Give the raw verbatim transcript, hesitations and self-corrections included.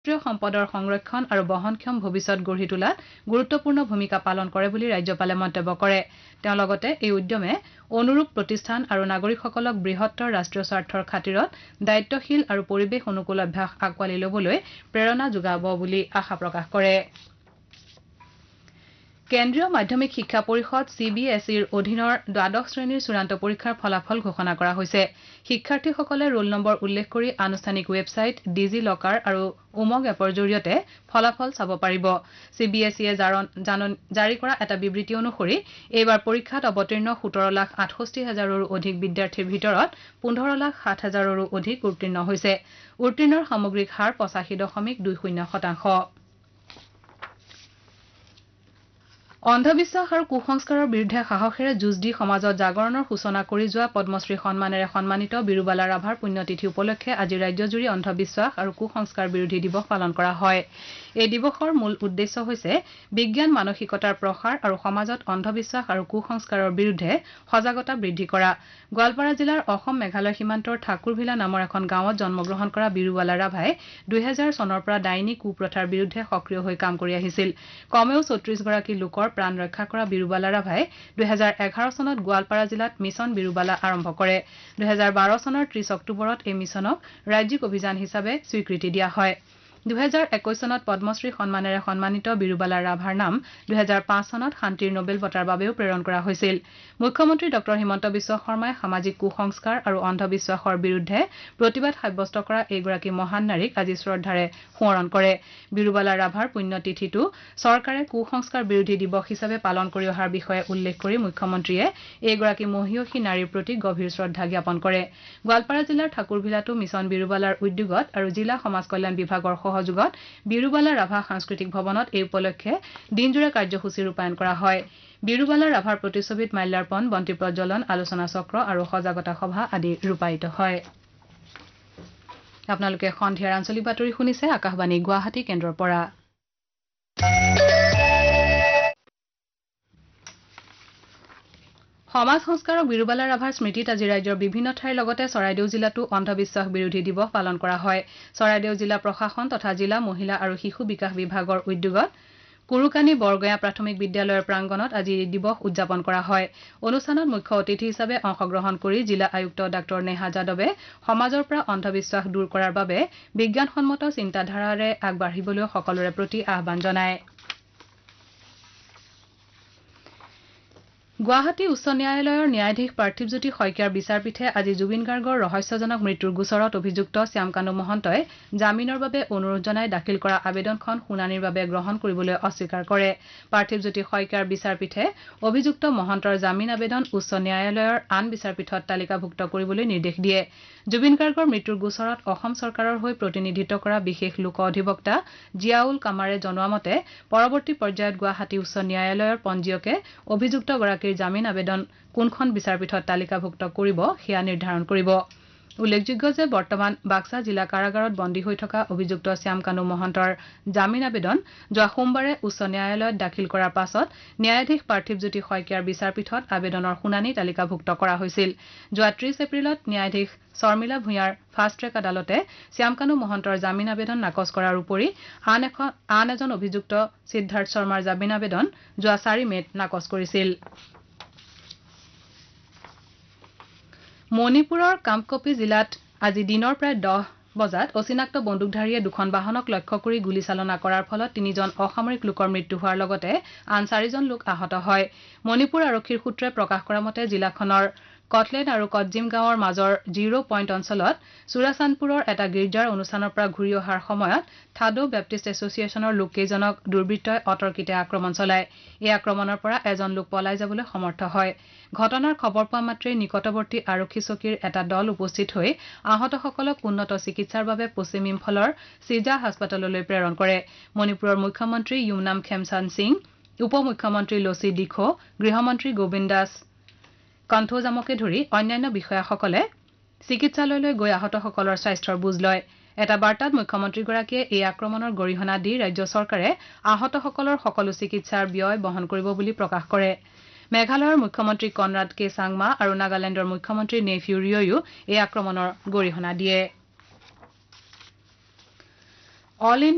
ৰাষ্ট্ৰীয় সম্পদৰ সংৰক্ষণ আৰু বহনক্ষম ভৱিষ্যত গঢ়ি তোলাত গুৰুত্বপূৰ্ণ ভূমিকা পালন কৰে বুলি ৰাজ্যপালে মন্তব্য কৰে তেওঁ লগতে এই উদ্যমে অনুৰূপ প্ৰতিষ্ঠান আৰু নাগৰিকসকলক বৃহত্তৰ ৰাষ্ট্ৰীয় স্বাৰ্থৰ খাতিৰত দায়িত্বশীল আৰু পৰিৱেশ অনুকূল অভ্যাস আকোৱালি ল'বলৈ প্ৰেৰণা যোগাব বুলি আশা প্ৰকাশ কৰে কেন্দ্ৰীয় মাধ্যমিক শিক্ষা পৰিষদ চি বি এছ ইৰ অধীনৰ দ্বাদশ শ্ৰেণীৰ চূড়ান্ত পৰীক্ষাৰ ফলাফল ঘোষণা কৰা হৈছে শিক্ষাৰ্থীসকলে ৰোল নম্বৰ উল্লেখ কৰি আনুষ্ঠানিক ৱেবছাইট ডিজি লকাৰ আৰু উমং এপৰ জৰিয়তে ফলাফল চাব পাৰিব চি বি এছ ইয়ে জাৰি কৰা এটা বিবৃতি অনুসৰি এইবাৰ পৰীক্ষাত অৱতীৰ্ণ সোতৰ লাখ আঠষষ্ঠি হাজাৰৰো অধিক বিদ্যাৰ্থীৰ ভিতৰত পোন্ধৰ লাখ সাত হাজাৰৰো অধিক উত্তীৰ্ণ হৈছে উত্তীৰ্ণৰ সামগ্ৰিক হাৰ পঁচাশী দশমিক দুই শূন্য শতাংশ অন্ধবিশ্বাস আৰু কুসংস্কাৰৰ বিৰুদ্ধে সাহসেৰে যুঁজ দি সমাজত জাগৰণৰ সূচনা কৰি যোৱা পদ্মশ্ৰী সন্মানেৰে সন্মানিত বিৰুবালা ৰাভাৰ পুণ্যতিথি উপলক্ষে আজি ৰাজ্যজুৰি অন্ধবিশ্বাস আৰু কুসংস্কাৰ বিৰোধী দিৱস পালন কৰা হয় এই দিৱসৰ মূল উদ্দেশ্য হৈছে বিজ্ঞান মানসিকতাৰ প্ৰসাৰ আৰু সমাজত অন্ধবিশ্বাস আৰু কুসংস্কাৰৰ বিৰুদ্ধে সজাগতা বৃদ্ধি কৰা গোৱালপাৰা জিলাৰ অসম মেঘালয় সীমান্তৰ ঠাকুৰভিলা নামৰ এখন গাঁৱত জন্মগ্ৰহণ কৰা বিৰুবালা ৰাভাই দুহেজাৰ চনৰ পৰা ডাইনী কুপ্ৰথাৰ বিৰুদ্ধে সক্ৰিয় হৈ কাম কৰি আহিছিল কমেও চৌত্ৰিশ গৰাকী লোকৰ প্ৰাণ ৰক্ষা কৰা বিৰুবালা ৰাভাই দুহেজাৰ এঘাৰ চনত গোৱালপাৰা জিলাত মিছন বিৰুবালা আৰম্ভ কৰে দুহেজাৰ বাৰ চনৰ ত্ৰিশ অক্টোবৰত এই মিছনক ৰাজ্যিক অভিযান হিচাপে স্বীকৃতি দিয়া হয় দুহেজাৰ একৈশ চনত পদ্মশ্ৰী সন্মানেৰে সন্মানিত বিৰুবালা ৰাভাৰ নাম দুহেজাৰ পাঁচ চনত শান্তিৰ নোবেল বঁটাৰ বাবেও প্ৰেৰণ কৰা হৈছিল মুখ্যমন্ত্ৰী ডক্টৰ হিমন্ত বিশ্ব শৰ্মাই সামাজিক কুসংস্কাৰ আৰু অন্ধবিশ্বাসৰ বিৰুদ্ধে প্ৰতিবাদ সাব্যস্ত কৰা এইগৰাকী মহান নাৰীক আজি শ্ৰদ্ধাৰে সোঁৱৰণ কৰে বিৰুবালা ৰাভাৰ পুণ্যতিথিটো চৰকাৰে কুসংস্কাৰ বিৰোধী দিৱস হিচাপে পালন কৰি অহাৰ বিষয়ে উল্লেখ কৰি মুখ্যমন্ত্ৰীয়ে এইগৰাকী মহিয়সী নাৰীৰ প্ৰতি গভীৰ শ্ৰদ্ধা জ্ঞাপন কৰে গোৱালপাৰা জিলাৰ ঠাকুৰভিলাতো মিছন বিৰুবালাৰ উদ্যোগত আৰু জিলা সমাজ কল্যাণ বিভাগৰ সহযোগত বিৰুবালা ৰাভা সাংস্কৃতিক ভৱনত এই উপলক্ষে দিনজোৰা কাৰ্যসূচী ৰূপায়ণ কৰা হয় বিৰুবালা ৰাভাৰ প্ৰতিচ্ছবিত মাল্যাৰ্পণ বন্তি প্ৰজ্বলন আলোচনা চক্ৰ আৰু সজাগতা সভা আদি ৰূপায়িত হয় আপোনালোকে সন্ধিয়াৰ আঞ্চলিক বাতৰি শুনিছে আকাশবাণী গুৱাহাটী কেন্দ্ৰৰ পৰা সমাজ সংস্কাৰক বিৰুবালা ৰাভাৰ স্মৃতিত আজি ৰাজ্যৰ বিভিন্ন ঠাইৰ লগতে চৰাইদেউ জিলাতো অন্ধবিশ্বাস বিৰোধী দিৱস পালন কৰা হয় চৰাইদেউ জিলা প্ৰশাসন তথা জিলা মহিলা আৰু শিশু বিকাশ বিভাগৰ উদ্যোগত কুৰুকানী বৰগঞা প্ৰাথমিক বিদ্যালয়ৰ প্ৰাংগণত আজি এই দিৱস উদযাপন কৰা হয় অনুষ্ঠানত মুখ্য অতিথি হিচাপে অংশগ্ৰহণ কৰি জিলা আয়ুক্ত ডাঃ নেহা যাদৱে সমাজৰ পৰা অন্ধবিশ্বাস দূৰ কৰাৰ বাবে বিজ্ঞানসন্মত চিন্তাধাৰাৰে আগবাঢ়িবলৈ সকলোৰে প্ৰতি আহ্বান জনায় গুৱাহাটী উচ্চ ন্যায়ালয়ৰ ন্যায়াধীশ পাৰ্থিৱজ্যোতি শইকীয়াৰ বিচাৰপীঠে আজি জুবিন গাৰ্গৰ ৰহস্যজনক মৃত্যুৰ গোচৰত অভিযুক্ত শ্যামকানু মহন্তই জামিনৰ বাবে অনুৰোধ জনাই দাখিল কৰা আবেদনখন শুনানিৰ বাবে গ্ৰহণ কৰিবলৈ অস্বীকাৰ কৰে পাৰ্থিৱজ্যোতি শইকীয়াৰ বিচাৰপীঠে অভিযুক্ত মহন্তৰ জামিন আবেদন উচ্চ ন্যায়ালয়ৰ আন বিচাৰপীঠত তালিকাভুক্ত কৰিবলৈ নিৰ্দেশ দিয়ে জুবিন গাৰ্গৰ মৃত্যুৰ গোচৰত অসম চৰকাৰৰ হৈ প্ৰতিনিধিত্ব কৰা বিশেষ লোক অধিবক্তা জিয়াউল কামাৰে জনোৱা মতে পৰৱৰ্তী পৰ্যায়ত গুৱাহাটী উচ্চ ন্যায়ালয়ৰ পঞ্জীয়কে অভিযুক্তগৰাকীৰ জামিন আবেদন কোনখন বিচাৰপীঠত তালিকাভুক্ত কৰিব সেয়া নিৰ্ধাৰণ কৰিব উল্লেখযোগ্য যে বৰ্তমান বাক্সা জিলা কাৰাগাৰত বন্দী হৈ থকা অভিযুক্ত শ্যামকানু মহন্তৰ জামিন আবেদন যোৱা সোমবাৰে উচ্চ ন্যায়ালয়ত দাখিল কৰাৰ পাছত ন্যায়াধীশ পাৰ্থিৱজ্যোতি শইকীয়াৰ বিচাৰপীঠত আবেদনৰ শুনানি তালিকাভুক্ত কৰা হৈছিল যোৱা ত্ৰিশ এপ্ৰিলত ন্যায়াধীশ শৰ্মিলা ভূঞাৰ ফাষ্ট ট্ৰেক আদালতে শ্যামকানু মহন্তৰ জামিন আবেদন নাকচ কৰাৰ উপৰি আন এখন আন এজন অভিযুক্ত সিদ্ধাৰ্থ শৰ্মাৰ জামিন আবেদন যোৱা চাৰি মেত নাকচ কৰিছিল মণিপুৰৰ কামকপি জিলাত আজি দিনৰ প্ৰায় দহ বজাত অচিনাক্ত বন্দুকধাৰীয়ে দুখন বাহনক লক্ষ্য কৰি গুলীচালনা কৰাৰ ফলত তিনিজন অসামৰিক লোকৰ মৃত্যু হোৱাৰ লগতে আন চাৰিজন লোক আহত হয় মণিপুৰ আৰক্ষীৰ সূত্ৰই প্ৰকাশ কৰা মতে জিলাখনৰ কটলেন আৰু কটজিম গাঁৱৰ মাজৰ জিৰ' পইণ্ট অঞ্চলত চুৰাচানপুৰৰ এটা গীৰ্জাৰ অনুষ্ঠানৰ পৰা ঘূৰি অহাৰ সময়ত থাডো বেপ্টিষ্ট এছ'চিয়েশ্যনৰ লোককেইজনক দুৰ্বৃত্তই অতৰ্কিতে আক্ৰমণ চলায় এই আক্ৰমণৰ পৰা এজন লোক পলাই যাবলৈ সমৰ্থ হয় ঘটনাৰ খবৰ পোৱা মাত্ৰেই নিকটৱৰ্তী আৰক্ষী চকীৰ এটা দল উপস্থিত হৈ আহতসকলক উন্নত চিকিৎসাৰ বাবে পশ্চিম ইম্ফলৰ চিজা হাস্পতাললৈ প্ৰেৰণ কৰে মণিপুৰৰ মুখ্যমন্ত্ৰী ইউনাম খেমচান সিং উপ মুখ্যমন্ত্ৰী লচি ডিখো গৃহমন্ত্ৰী গোবিন্দ দাস কণ্ঠোজামকে ধৰি অন্যান্য বিষয়াসকলে চিকিৎসালয়লৈ গৈ আহতসকলৰ স্বাস্থ্যৰ বুজ লয় এটা বাৰ্তাত মুখ্যমন্ত্ৰীগৰাকীয়ে এই আক্ৰমণৰ গৰিহণা দি ৰাজ্য চৰকাৰে আহতসকলৰ সকলো চিকিৎসাৰ ব্যয় বহন কৰিব বুলি প্ৰকাশ কৰে মেঘালয়ৰ মুখ্যমন্ত্ৰী কনৰাড কে চাংমা আৰু নাগালেণ্ডৰ মুখ্যমন্ত্ৰী নেফিউ ৰিঅয়ো এই আক্ৰমণৰ গৰিহণা দিয়ে অল